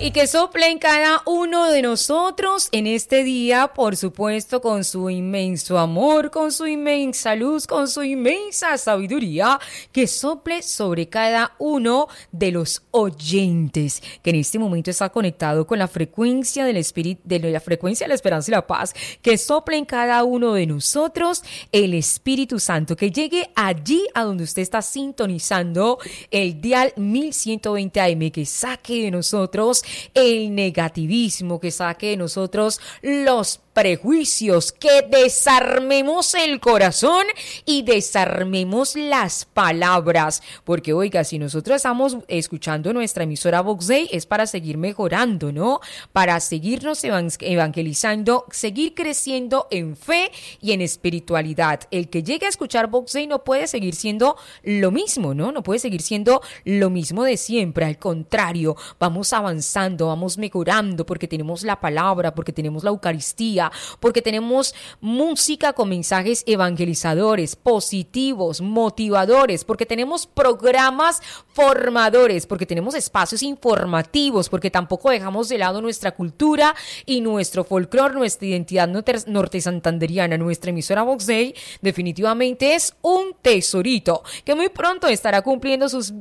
y que sople en cada uno de nosotros en este día, por supuesto, con su inmenso amor, con su inmensa luz, con su inmensa sabiduría, que sople sobre cada uno de los oyentes, que en este momento está conectado con la frecuencia del espíritu, de la frecuencia de la esperanza y la paz, que sople en cada uno de nosotros el Espíritu Santo, que llegue allí a donde usted está sintonizando el dial 1120 AM, que saque de nosotros el negativismo, que saque de nosotros los prejuicios, que desarmemos el corazón y desarmemos las palabras, porque oiga, si nosotros estamos escuchando nuestra emisora Vox Day es para seguir mejorando, ¿no? Para seguirnos evangelizando, seguir creciendo en fe y en espiritualidad. El que llegue a escuchar Vox Day no puede seguir siendo lo mismo, ¿no? No puede seguir siendo lo mismo de siempre, al contrario, vamos avanzando, vamos mejorando, porque tenemos la palabra, porque tenemos la Eucaristía, porque tenemos música con mensajes evangelizadores, positivos, motivadores, porque tenemos programas formadores, porque tenemos espacios informativos, porque tampoco dejamos de lado nuestra cultura y nuestro folclore, nuestra identidad norte santanderiana. Nuestra emisora Vox Day definitivamente es un tesorito que muy pronto estará cumpliendo sus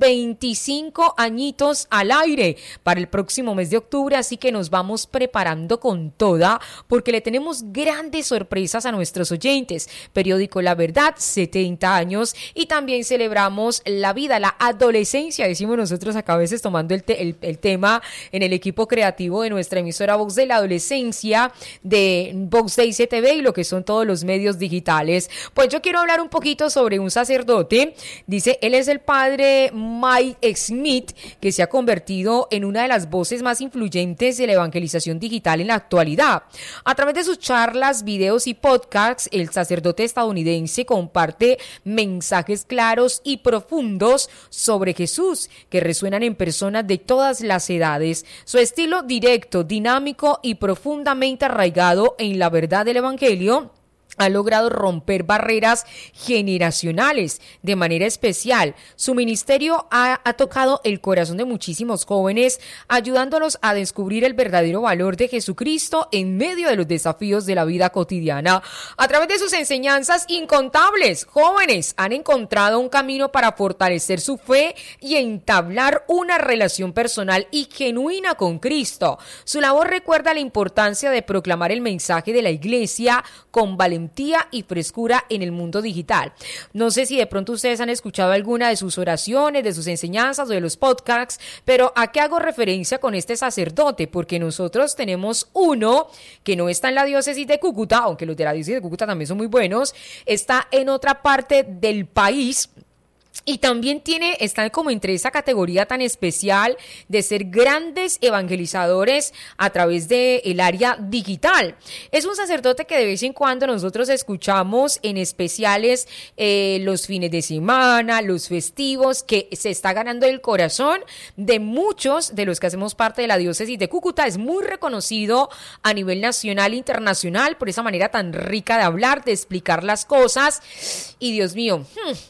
25 añitos al aire para el próximo mes de octubre, así que nos vamos preparando con toda, porque le tenemos grandes sorpresas a nuestros oyentes. Periódico La Verdad, 70 años, y también celebramos la vida, la adolescencia, decimos nosotros acá a veces tomando el tema en el equipo creativo de nuestra emisora Vox de la adolescencia de Vox Day CTV y lo que son todos los medios digitales. Pues yo quiero hablar un poquito sobre un sacerdote. Dice, él es el padre Mike Smith, que se ha convertido en una de las voces más influyentes de la evangelización digital en la actualidad. A través de sus charlas, videos y podcasts, el sacerdote estadounidense comparte mensajes claros y profundos sobre Jesús que resuenan en personas de todas las edades. Su estilo directo, dinámico y profundamente arraigado en la verdad del evangelio ha logrado romper barreras generacionales de manera especial. Su ministerio ha tocado el corazón de muchísimos jóvenes, ayudándolos a descubrir el verdadero valor de Jesucristo en medio de los desafíos de la vida cotidiana. A través de sus enseñanzas, incontables jóvenes han encontrado un camino para fortalecer su fe y entablar una relación personal y genuina con Cristo. Su labor recuerda la importancia de proclamar el mensaje de la Iglesia con valentía y frescura en el mundo digital. No sé si de pronto ustedes han escuchado alguna de sus oraciones, de sus enseñanzas o de los podcasts, pero ¿a qué hago referencia con este sacerdote? Porque nosotros tenemos uno que no está en la diócesis de Cúcuta, aunque los de la diócesis de Cúcuta también son muy buenos, está en otra parte del país. Y también está como entre esa categoría tan especial de ser grandes evangelizadores a través del área digital. Es un sacerdote que de vez en cuando nosotros escuchamos en especiales los fines de semana, los festivos, que se está ganando el corazón de muchos de los que hacemos parte de la diócesis de Cúcuta. Es muy reconocido a nivel nacional e internacional por esa manera tan rica de hablar, de explicar las cosas. Y Dios mío,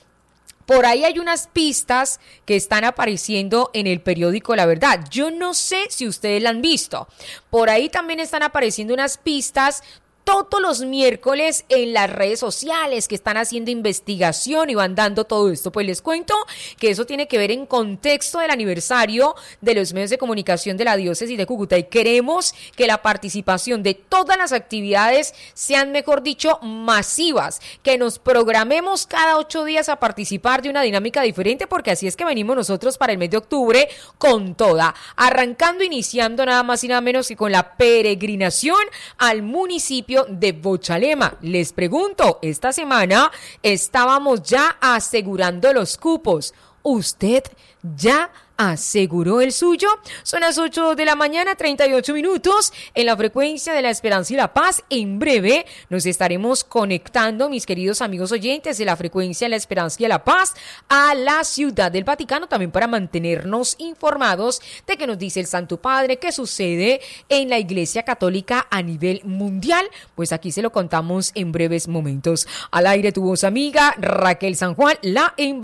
por ahí hay unas pistas que están apareciendo en el periódico La Verdad. Yo no sé si ustedes la han visto. Por ahí también están apareciendo unas pistas todos los miércoles en las redes sociales que están haciendo investigación y van dando todo esto. Pues les cuento que eso tiene que ver en contexto del aniversario de los medios de comunicación de la diócesis de Cúcuta, y queremos que la participación de todas las actividades sean, mejor dicho, masivas, que nos programemos cada 8 días a participar de una dinámica diferente, porque así es que venimos nosotros para el mes de octubre con toda, arrancando, iniciando nada más y nada menos que con la peregrinación al municipio de Bochalema. Les pregunto, esta semana estábamos ya asegurando los cupos. ¿Usted ya aseguró el suyo? Son las 8 de la mañana, 38 minutos, en la frecuencia de la esperanza y la paz. En breve nos estaremos conectando, mis queridos amigos oyentes de la frecuencia de la esperanza y la paz, a la Ciudad del Vaticano, también para mantenernos informados de qué nos dice el Santo Padre, qué sucede en la Iglesia Católica a nivel mundial. Pues aquí se lo contamos en breves momentos. Al aire tu voz amiga, Raquel San Juan, la